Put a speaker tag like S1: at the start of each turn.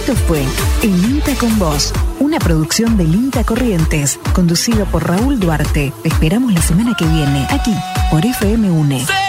S1: Esto fue El INTA con Vos, una producción del INTA Corrientes, conducido por Raúl Duarte. Te esperamos la semana que viene, aquí, por FM UNE.